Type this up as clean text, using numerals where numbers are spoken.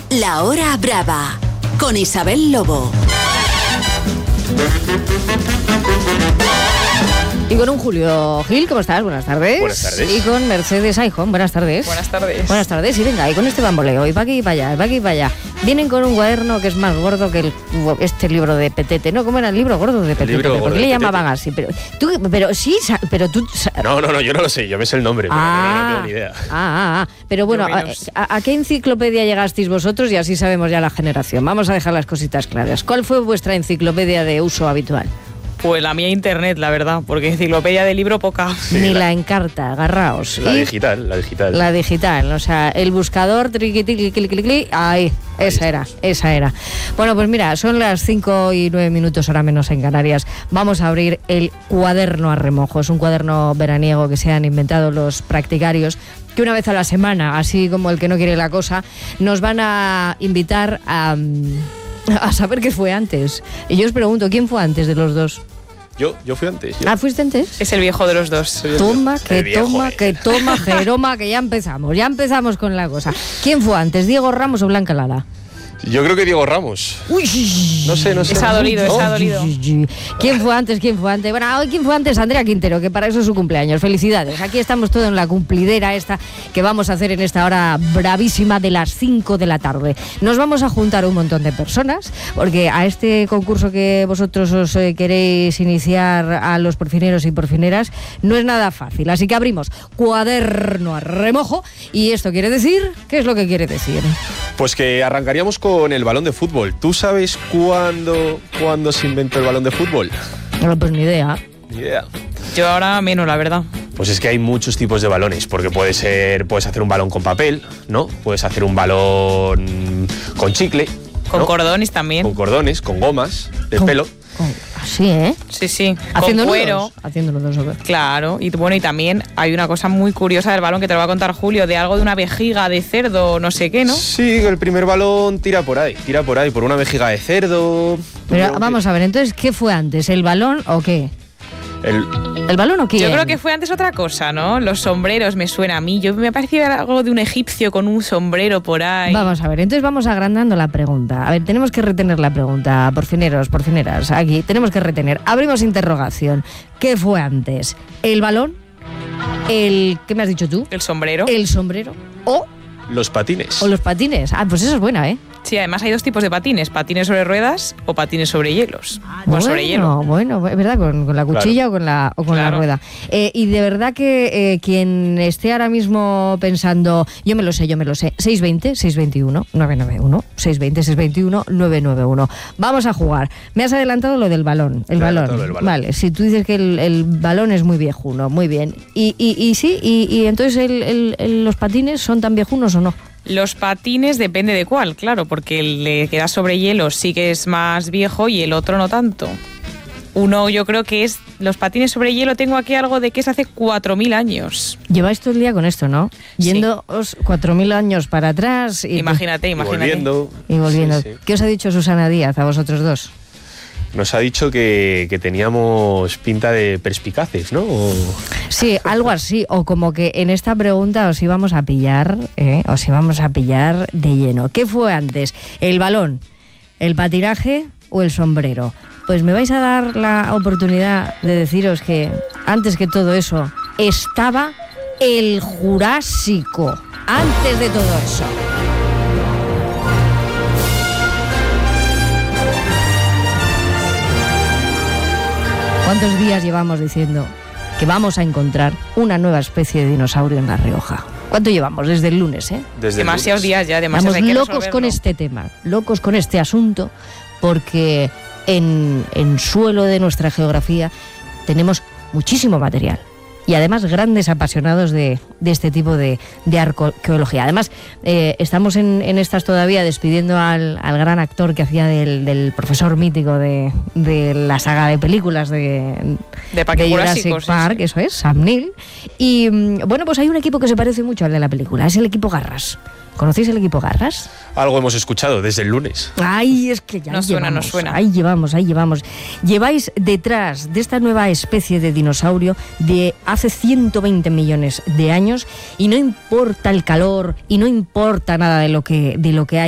La Hora Brava, con Isabel Lobo. Y con un Julio Gil, ¿cómo estás? Buenas tardes. Buenas tardes. Y con Mercedes Aijón, buenas tardes. Buenas tardes. Buenas tardes, y venga, y con este bamboleo, y para aquí y para allá, y para aquí y para allá. Vienen con un cuaderno que es más gordo que este libro de Petete, ¿no? ¿Cómo era el libro gordo de Petete? ¿Por qué le llamaban así? Pero tú... No, yo no lo sé, yo me sé el nombre, pero no tengo ni idea. Pero bueno, ¿a qué enciclopedia llegasteis vosotros? Y así sabemos ya la generación. Vamos a dejar las cositas claras. ¿Cuál fue vuestra enciclopedia de uso habitual? Pues la mía internet, la verdad, porque enciclopedia de libro poca. Sí, Ni la Encarta, agarraos. La digital. La digital, o sea, el buscador, triqui, ahí, esa era. Bueno, pues mira, son las 5:09, hora menos en Canarias. Vamos a abrir el cuaderno a remojo. Es un cuaderno veraniego que se han inventado los practicarios, que una vez a la semana, así como el que no quiere la cosa, nos van a invitar a saber qué fue antes. Y yo os pregunto, ¿quién fue antes de los dos? Yo fui antes. ¿Fuiste antes? Es el viejo de los dos. Toma, Jeroma, que ya empezamos con la cosa. ¿Quién fue antes, Diego Ramos o Blanca Lara? Yo creo que Diego Ramos. Uy, no sé. Esa ha dolido. ¿Quién fue antes? Bueno, hoy ¿quién fue antes? Andrea Quintero, que para eso es su cumpleaños. Felicidades. Aquí estamos todos en la cumplidera esta que vamos a hacer en esta hora bravísima de las 5 de la tarde. Nos vamos a juntar un montón de personas, porque a este concurso que vosotros os queréis iniciar, a los porfineros y porfineras, no es nada fácil. Así que abrimos cuaderno a remojo. ¿Y esto quiere decir? ¿Qué es lo que quiere decir? Pues que arrancaríamos con el balón de fútbol. ¿Tú sabes cuándo se inventó el balón de fútbol? No, pues ni idea. Yo ahora menos, la verdad. Pues es que hay muchos tipos de balones, porque puedes hacer un balón con papel, ¿no? Puedes hacer un balón con chicle, con ¿no? Cordones también. Con cordones, con gomas de pelo. Sí, ¿eh? Sí. Haciendo con cuero. Nudos. Haciendo nudos, ¿o qué? Claro. Y bueno, y también hay una cosa muy curiosa del balón que te lo va a contar Julio, de algo de una vejiga de cerdo, no sé qué, ¿no? Sí, el primer balón tira por ahí, por una vejiga de cerdo. Pero vamos a ver, entonces, ¿qué fue antes? ¿El balón o qué? ¿El balón o qué? Yo creo que fue antes otra cosa, ¿no? Los sombreros me suena a mí. Me parecía algo de un egipcio con un sombrero por ahí. Vamos a ver, entonces vamos agrandando la pregunta. A ver, tenemos que retener la pregunta, porfineras, aquí. Tenemos que retener. Abrimos interrogación. ¿Qué fue antes? ¿El balón? ¿Qué me has dicho tú? El sombrero. ¿El sombrero? ¿O los patines? O los patines. Pues eso es buena, ¿eh? Sí, además hay dos tipos de patines sobre ruedas o patines sobre hielos. Sobre hielo. Bueno, es verdad, con la cuchilla, claro, o con la rueda. Y de verdad que quien esté ahora mismo pensando, yo me lo sé, 620-621-991, 620-621-991. Vamos a jugar. Me has adelantado lo del balón. El balón. Vale, si tú dices que el balón es muy viejuno, muy bien. Y entonces los patines son tan viejunos o no? Los patines depende de cuál, claro, porque el que da sobre hielo sí que es más viejo y el otro no tanto. Uno, yo creo que es los patines sobre hielo, tengo aquí algo de que es hace 4.000 años. Lleváis todo el día con esto, ¿no? Sí. Yéndoos 4.000 años para atrás. Imagínate. Y volviendo. Sí. ¿Qué os ha dicho Susana Díaz a vosotros dos? Nos ha dicho que teníamos pinta de perspicaces, ¿no? Sí, algo así, o como que en esta pregunta os íbamos a pillar de lleno. ¿Qué fue antes? ¿El balón, el patinaje o el sombrero? Pues me vais a dar la oportunidad de deciros que antes que todo eso estaba el Jurásico. Antes de todo eso. ¿Cuántos días llevamos diciendo que vamos a encontrar una nueva especie de dinosaurio en La Rioja? ¿Cuánto llevamos? Desde el lunes, ¿eh? Demasiados días ya, demasiados. Estamos locos con este tema, locos con este asunto, porque en suelo de nuestra geografía tenemos muchísimo material. Y además grandes apasionados de este tipo de arqueología. Además, estamos en estas todavía despidiendo al gran actor que hacía del profesor mítico de la saga de películas de Jurassic Park, sí. Eso es, Sam Neill. Y bueno, pues hay un equipo que se parece mucho al de la película, es el equipo Garras. ¿Conocéis el equipo Garras? Algo hemos escuchado desde el lunes. Ay, es que ya nos suena. Ahí llevamos. Lleváis detrás de esta nueva especie de dinosaurio de hace 120 millones de años y no importa el calor y no importa nada de lo que hay